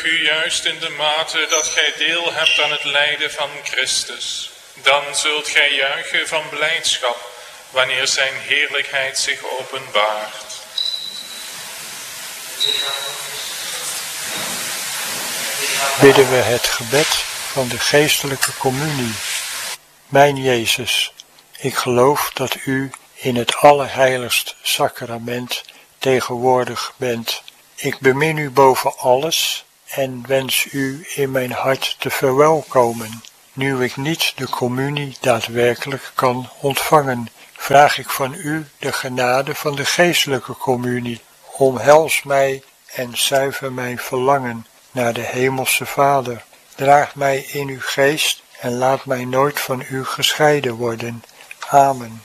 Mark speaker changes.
Speaker 1: u juist in de mate dat gij deel hebt aan het lijden van Christus. Dan zult gij juichen van blijdschap, wanneer zijn heerlijkheid zich openbaart.
Speaker 2: Bidden we het gebed van de geestelijke communie. Mijn Jezus, ik geloof dat u in het allerheiligst sacrament tegenwoordig bent. Ik bemin u boven alles en wens u in mijn hart te verwelkomen. Nu ik niet de communie daadwerkelijk kan ontvangen, vraag ik van u de genade van de geestelijke communie. Omhels mij en zuiver mijn verlangen naar de hemelse Vader. Draag mij in uw geest en laat mij nooit van u gescheiden worden. Amen.